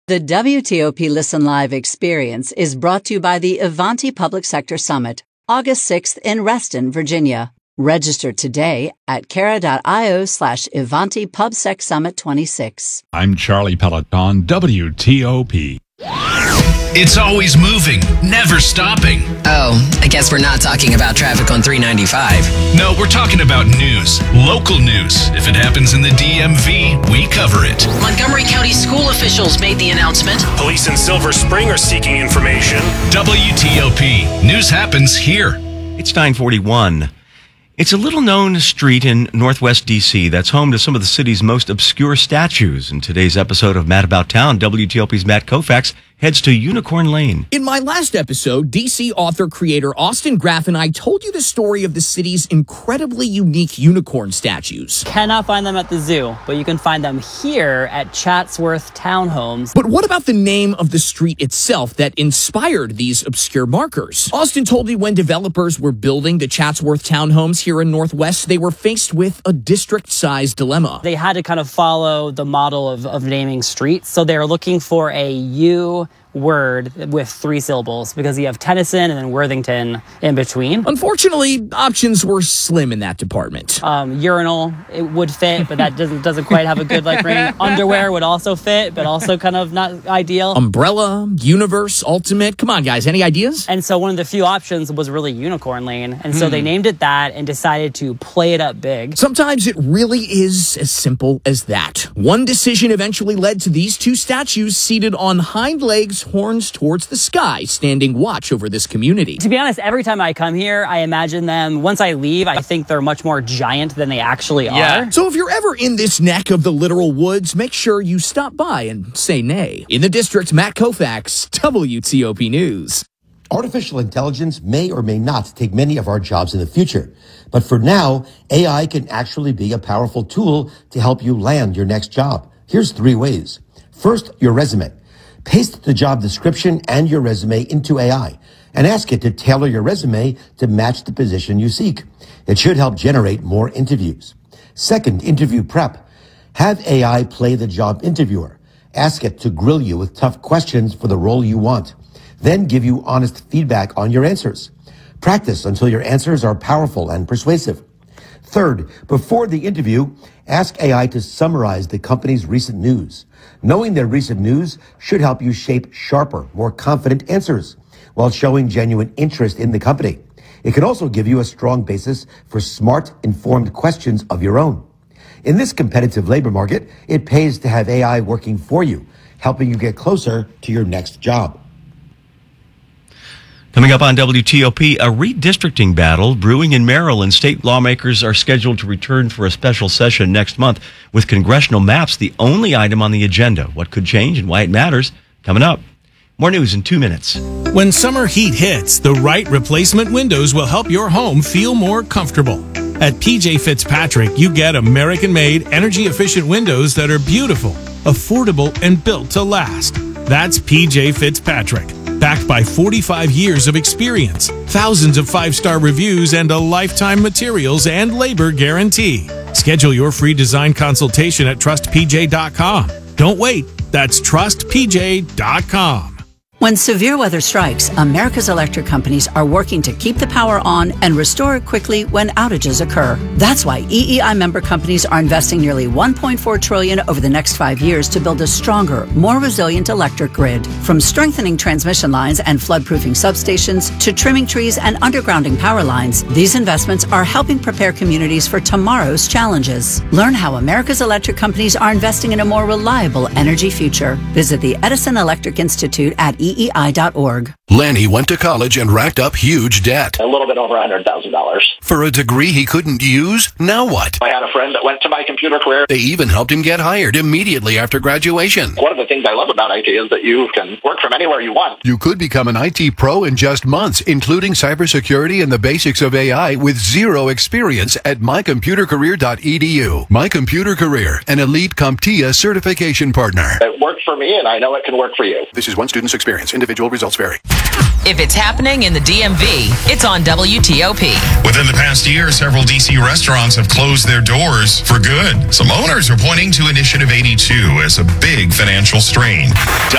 The WTOP Listen Live experience is brought to you by the Ivanti Public Sector Summit, August 6th in Reston, Virginia. Register today at Cara.io/IvantiPubSecSummit26. I'm Charlie Peloton, WTOP. It's always moving, never stopping. Oh, I guess we're not talking about traffic on 395. No, we're talking about news, local news. If it happens in the DMV, we cover it. Montgomery County school officials made the announcement. Police in Silver Spring are seeking information. WTOP. News happens here. It's 941. It's a little-known street in Northwest D.C. that's home to some of the city's most obscure statues. In today's episode of Matt About Town, WTOP's Matt Koufax heads to Unicorn Lane. In my last episode, DC author-creator Austin Graff and I told you the story of the city's incredibly unique unicorn statues. Cannot find them at the zoo, but you can find them here at Chatsworth Townhomes. But what about the name of the street itself that inspired these obscure markers? Austin told me when developers were building the Chatsworth Townhomes here in Northwest, they were faced with a district-sized dilemma. They had to kind of follow the model of naming streets, so they're looking for a U word with 3 syllables because you have Tennyson and then Worthington in between. Unfortunately, options were slim in that department. Urinal, it would fit, but that doesn't quite have a good ring. Underwear would also fit, but also kind of not ideal. Umbrella, Universe, Ultimate. Come on, guys, any ideas? And so one of the few options was really Unicorn Lane, and so they named it that and decided to play it up big. Sometimes it really is as simple as that. One decision eventually led to these 2 statues seated on hind legs, horns towards the sky, standing watch over this community. To be honest, every time I come here, I imagine them, once I leave, I think they're much more giant than they actually are. So if you're ever in this neck of the literal woods, make sure you stop by and say nay. In the district, Matt Koufax, WTOP News. Artificial intelligence may or may not take many of our jobs in the future. But for now, AI can actually be a powerful tool to help you land your next job. Here's 3 ways. First, your resume. Paste the job description and your resume into AI and ask it to tailor your resume to match the position you seek. It should help generate more interviews. Second, interview prep. Have AI play the job interviewer. Ask it to grill you with tough questions for the role you want. Then give you honest feedback on your answers. Practice until your answers are powerful and persuasive. Third, before the interview, ask AI to summarize the company's recent news. Knowing their recent news should help you shape sharper, more confident answers while showing genuine interest in the company. It can also give you a strong basis for smart, informed questions of your own. In this competitive labor market, it pays to have AI working for you, helping you get closer to your next job. Coming up on WTOP, a redistricting battle brewing in Maryland. State lawmakers are scheduled to return for a special session next month with congressional maps the only item on the agenda. What could change and why it matters? Coming up. More news in 2 minutes. When summer heat hits, the right replacement windows will help your home feel more comfortable. At PJ Fitzpatrick, you get American-made, energy-efficient windows that are beautiful, affordable, and built to last. That's PJ Fitzpatrick. Backed by 45 years of experience, thousands of 5-star reviews, and a lifetime materials and labor guarantee. Schedule your free design consultation at trustpj.com. Don't wait. That's trustpj.com. When severe weather strikes, America's electric companies are working to keep the power on and restore it quickly when outages occur. That's why EEI member companies are investing nearly $1.4 trillion over the next 5 years to build a stronger, more resilient electric grid. From strengthening transmission lines and flood-proofing substations to trimming trees and undergrounding power lines, these investments are helping prepare communities for tomorrow's challenges. Learn how America's electric companies are investing in a more reliable energy future. Visit the Edison Electric Institute at EEI.org. Lanny went to college and racked up huge debt. A little bit over $100,000. For a degree he couldn't use? Now what? I had a friend that went to My Computer Career. They even helped him get hired immediately after graduation. One of the things I love about IT is that you can work from anywhere you want. You could become an IT pro in just months, including cybersecurity and the basics of AI with zero experience at mycomputercareer.edu. My Computer Career, an elite CompTIA certification partner. It worked for me, and I know it can work for you. This is one student's experience. Individual results vary. If it's happening in the DMV, it's on WTOP. Within the past year, several D.C. restaurants have closed their doors for good. Some owners are pointing to Initiative 82 as a big financial strain.